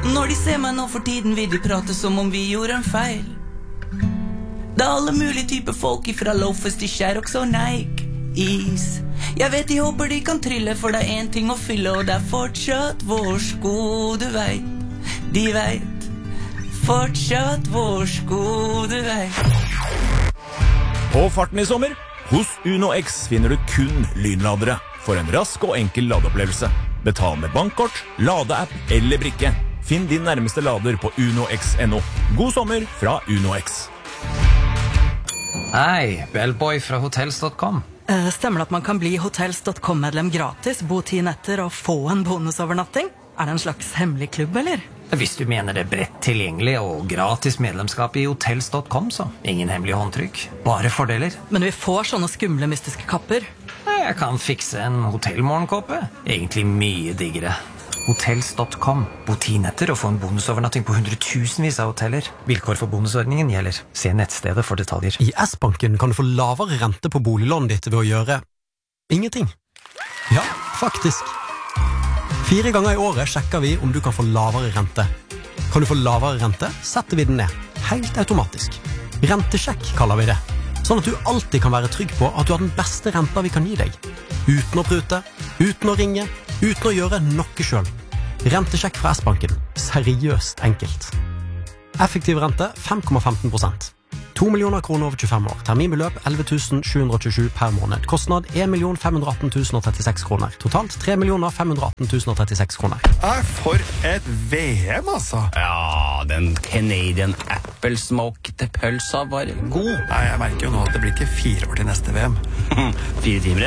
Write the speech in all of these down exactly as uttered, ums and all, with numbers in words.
Når de ser meg nå for tiden vil de prate som om vi gjorde en feil. Det er alle mulige typer folk ifra Loafers til Sherrox og Nike Is. Jeg vet de håper de kan trille, for det er en ting å fylle, og det er fortsatt vår sko, du vet. De vet. Fortsatt vår sko, du vet. På farten i sommer, hos Uno X finner du kun lynladere for en rask og enkel ladeopplevelse. Betal med bankkort, ladeapp eller brikke. Finn din nærmeste lader på uno x punktum no. God sommer fra Uno X. Hei, Bellboy fra hotels punktum com. Uh, stemmer det at man kan bli hotels punktum com-medlem gratis, bo ti netter og få en bonusovernatting? Er det en slags hemmelig klubb, eller? Hvis du mener det bredt tilgjengelig og gratis medlemskap i hotels punktum com, så ingen hemmelig håndtrykk, bare fordeler. Men vi får sånne skumle mystiske kapper. Jeg kan fikse en hotellmorgenkåpe. Egentlig mye diggere. hotels punktum com. Bo ti netter og få en bonusovernatting på hundretusenvis av hoteller. Vilkår for bonusordningen gjelder. Se nettstedet for detaljer. I S-banken kan du få lavere rente på boliglånet ditt ved å gjøre ingenting. Ja, faktisk. Fire ganger i året sjekker vi om du kan få lavere rente. Kan du få lavere rente, setter vi den ned. Helt automatisk. Rentesjekk kaller vi det. Sånn at du alltid kan være trygg på at du har den beste renta vi kan gi deg. Uten å prute, uten å ringe, uten å gjøre noe selv. Rentesjekk fra S-banken. Seriøst enkelt. Effektiv rente fem komma femten prosent. to millioner kroner over tjuefem år. Terminbeløp elleve tusen sju hundre tjuesju per måned. Kostnad en million fem hundre atten tusen trettiseks kroner. Totalt tre millioner fem hundre atten tusen trettiseks kroner. Er for et V M, altså. Ja, den Canadian Apple Smoked pølsa var god. Nei, jeg merker jo nå at det blir ikke fire år til neste V M. Fire timer,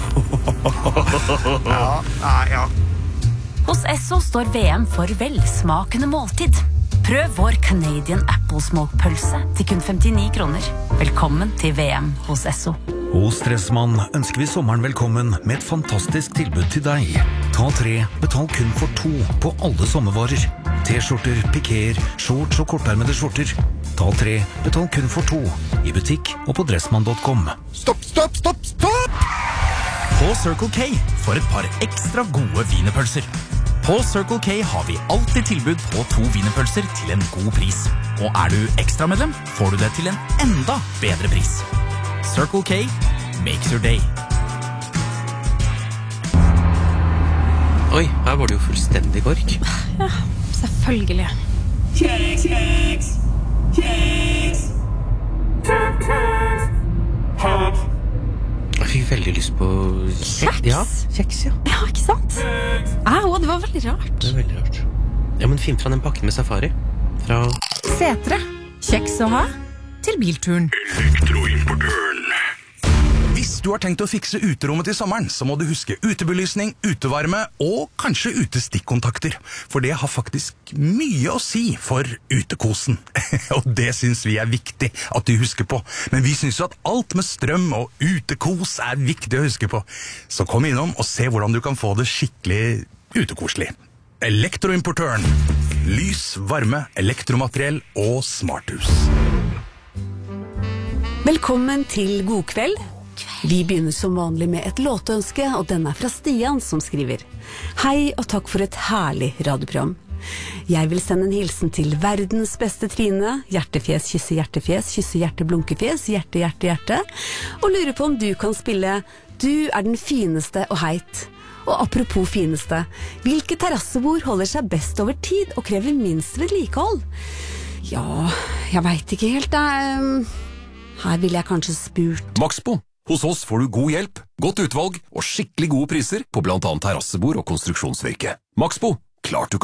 eller? Ja, nei, ja. Hos Esso står V M for velsmakende måltid. Prøv vår Canadian Apple Smoke pølse til kun femtini kroner. Velkommen til V M hos Esso. Hos Dressmann ønsker vi sommeren velkommen med et fantastisk tilbud til deg. Ta tre, betal kun for to på alle sommervarer. T-skjorter, pikéer, shorts og kortarmede skjorter. Ta tre, betal kun for to. I butikk og på dressmann punktum com. Stopp, stopp, stopp, stopp! På Circle K for et par ekstra gode wienerpølser. På Circle K har vi alltid tilbud på to wienerpølser til en god pris. Og er du ekstramedlem, får du det til en enda bedre pris. Circle K makes your day. Oi, her var det jo fullstendig kork. Ja, selvfølgelig. Kjeks, kjeks, kjeks, kjeks, kjeks. Jeg fikk veldig lyst på Kjeks? Ja, kjeks, ja. Ja, ikke sant? Au, det var veldig rart. Det er veldig rart. Ja, men finn fra den pakken med safari. Fra Setre. Kjeks å ha til bilturen. Elektroimportøren. Hvis du har tenkt å fikse uterommet til sommeren, så må du huske utebelysning, utevarme og kanskje utestikkontakter. For det har faktisk mye å si for utekosen. Og det synes vi er viktig at du husker på. Men vi synes jo at alt med strøm og utekos er viktig å huske på. Så kom innom og se hvordan du kan få det skikkelig utekoselig. Elektroimportøren. Lys, varme, elektromateriell og smarthus. Velkommen til God kveld. Vi begynner som vanlig med et låtønske, og den er fra Stian som skriver: Hei og takk for et herlig radioprogram. Jeg vil sende en hilsen til verdens beste Trine, hjertefjes, kysse hjertefjes, kysse hjerte, blunkefjes, hjerte, hjerte, hjerte, og lurer på om du kan spille Du er den fineste og heit. Og apropos fineste, hvilke terrassebord holder seg best over tid og krever minst vedlikehold? Ja, jeg vet ikke helt, da. Her vil jeg kanskje spurt Maxbo. Hos oss får du god hjelp, godt utvalg og skikkelig gode priser på blant annet terrassebord og konstruksjonsvirke. Maxbo, klart du kan